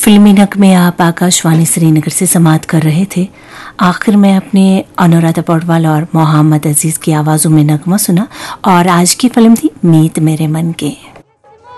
फिल्मी नगमे आप आकाशवाणी श्रीनगर से समाप्त कर रहे थे। आखिर में अपने अनुराधा पौडवाल और मोहम्मद अजीज की आवाज़ों में नगमा सुना और आज की फिल्म थी मीत मेरे मन के।